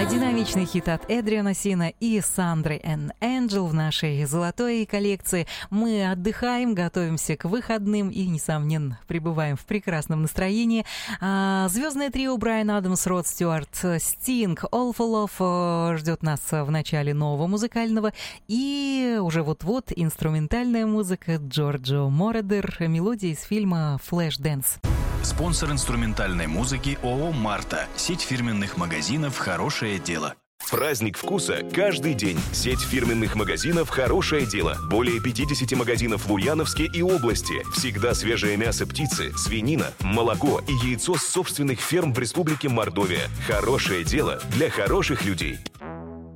Динамичный хит от Эдриана Сина и Сандры and Angel в нашей золотой коллекции. Мы отдыхаем, готовимся к выходным и, несомненно, пребываем в прекрасном настроении. Звездное трио Брайан Адамс, Род Стюарт, Стинг, All for Love ждет нас в начале нового музыкального. И уже вот-вот инструментальная музыка Джорджо Моредер, мелодия из фильма «Флэш-дэнс». Спонсор инструментальной музыки ООО «Марта». Сеть фирменных магазинов «Хорошее дело». Праздник вкуса каждый день. Сеть фирменных магазинов «Хорошее дело». Более 50 магазинов в Ульяновске и области. Всегда свежее мясо птицы, свинина, молоко и яйцо с собственных ферм в Республике Мордовия. Хорошее дело для хороших людей.